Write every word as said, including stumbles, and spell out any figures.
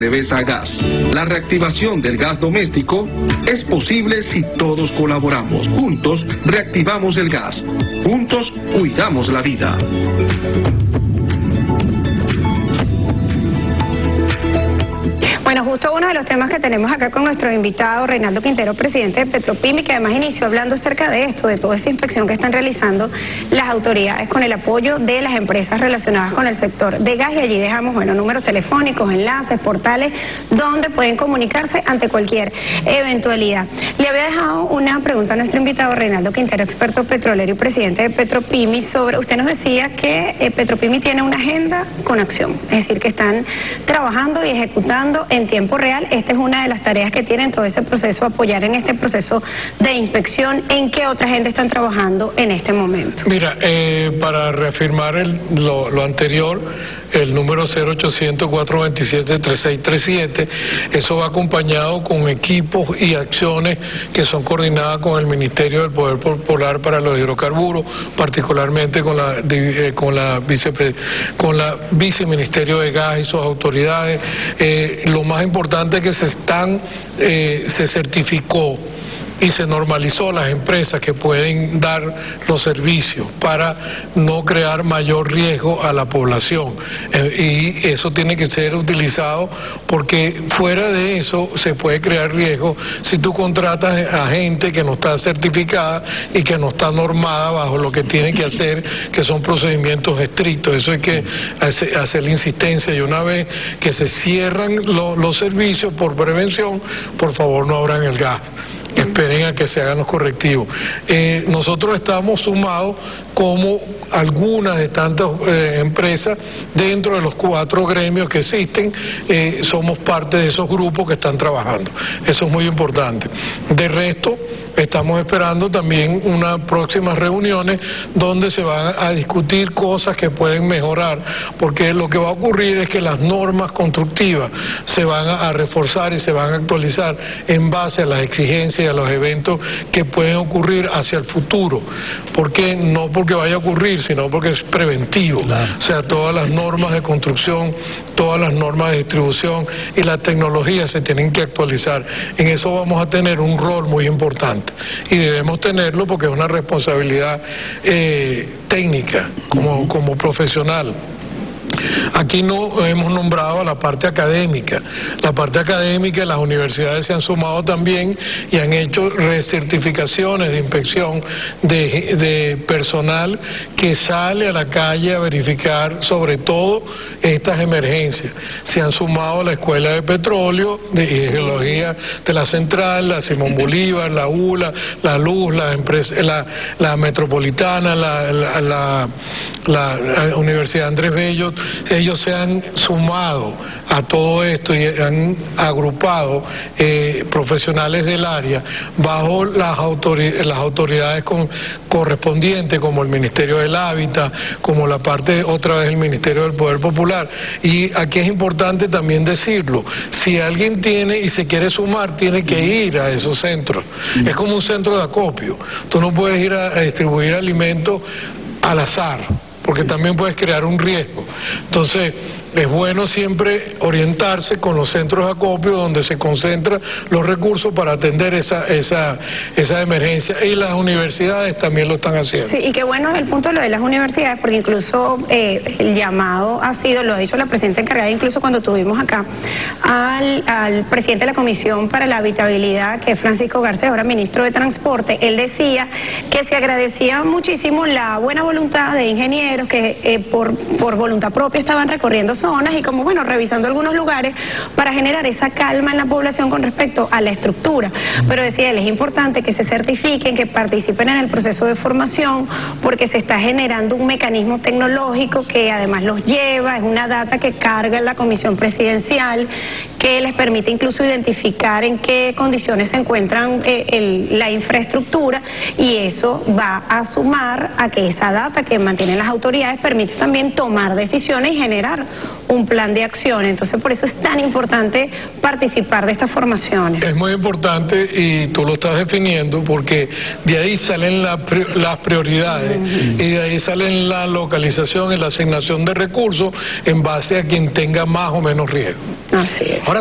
PDVSA Gas. La reactivación del gas doméstico es posible si todos colaboramos. Juntos reactivamos el gas. Juntos cuidamos la vida. Bueno, justo uno de los temas que tenemos acá con nuestro invitado, Reinaldo Quintero, presidente de Petropimi, que además inició hablando acerca de esto, de toda esa inspección que están realizando las autoridades con el apoyo de las empresas relacionadas con el sector de gas. Y allí dejamos, bueno, números telefónicos, enlaces, portales, donde pueden comunicarse ante cualquier eventualidad. Le había dejado una pregunta a nuestro invitado, Reinaldo Quintero, experto petrolero y presidente de Petropimi, sobre, usted nos decía que eh, Petropimi tiene una agenda con acción, es decir, que están trabajando y ejecutando en tiempo real. Esta es una de las tareas que tienen todo ese proceso, apoyar en este proceso de inspección. ¿En qué otra gente están trabajando en este momento? Mira, eh, para reafirmar el, lo, lo anterior, el número cero ochocientos, cuatrocientos veintisiete, treinta y seis treinta y siete, eso va acompañado con equipos y acciones que son coordinadas con el Ministerio del Poder Popular para los Hidrocarburos, particularmente con la, eh, con la, vicepre, con la Viceministerio de Gas y sus autoridades. Eh, lo más importante es que se están, eh, se certificó y se normalizó las empresas que pueden dar los servicios para no crear mayor riesgo a la población. Eh, y eso tiene que ser utilizado porque fuera de eso se puede crear riesgo si tú contratas a gente que no está certificada y que no está normada bajo lo que tiene que hacer, que son procedimientos estrictos. Eso hay que hacer, hacer la insistencia, y una vez que se cierran lo, los servicios por prevención, por favor no abran el gas. Esperen a que se hagan los correctivos. Eh, nosotros estamos sumados como algunas de tantas eh, empresas dentro de los cuatro gremios que existen, eh, somos parte de esos grupos que están trabajando. Eso es muy importante. De resto, estamos esperando también unas próximas reuniones donde se van a discutir cosas que pueden mejorar, porque lo que va a ocurrir es que las normas constructivas se van a reforzar y se van a actualizar en base a las exigencias y a los eventos que pueden ocurrir hacia el futuro. Porque no porque vaya a ocurrir, sino porque es preventivo. Claro. O sea, todas las normas de construcción, todas las normas de distribución y la tecnología se tienen que actualizar. En eso vamos a tener un rol muy importante. Y debemos tenerlo porque es una responsabilidad eh, técnica como, como profesional. Aquí no hemos nombrado a la parte académica. La parte académica, las universidades se han sumado también y han hecho recertificaciones de inspección de, de personal que sale a la calle a verificar sobre todo estas emergencias. Se han sumado a la Escuela de Petróleo, de Geología de la Central, la Simón Bolívar, la U L A, la Luz, la, empresa, la, la Metropolitana, la, la, la, la, la Universidad Andrés Bello. Ellos se han sumado a todo esto y han agrupado eh, profesionales del área bajo las, autoridades, las autoridades con, correspondientes, como el Ministerio del Hábitat, como la parte, otra vez, el Ministerio del Poder Popular. Y aquí es importante también decirlo, si alguien tiene y se quiere sumar, tiene que ir a esos centros. Es como un centro de acopio. Tú no puedes ir a, a distribuir alimentos al azar, porque sí, también puedes crear un riesgo. Entonces, es bueno siempre orientarse con los centros de acopio donde se concentran los recursos para atender esa, esa, esa emergencia, y las universidades también lo están haciendo. Sí, y qué bueno el punto de lo de las universidades, porque incluso eh, el llamado ha sido, lo ha dicho la presidenta encargada, incluso cuando tuvimos acá al, al presidente de la Comisión para la Habitabilidad, que es Francisco Garcés, ahora ministro de Transporte. Él decía que se agradecía muchísimo la buena voluntad de ingenieros que eh, por, por voluntad propia estaban recorriendo zonas y como bueno, revisando algunos lugares para generar esa calma en la población con respecto a la estructura. Pero decía él, es importante que se certifiquen, que participen en el proceso de formación, porque se está generando un mecanismo tecnológico que además los lleva, es una data que carga la Comisión Presidencial, que les permite incluso identificar en qué condiciones se encuentran eh, el, la infraestructura, y eso va a sumar a que esa data que mantienen las autoridades permite también tomar decisiones y generar un plan de acción. Entonces, por eso es tan importante participar de estas formaciones. Es muy importante y tú lo estás definiendo, porque de ahí salen la, las prioridades uh-huh. y de ahí salen la localización y la asignación de recursos en base a quien tenga más o menos riesgo. Así es. Ahora,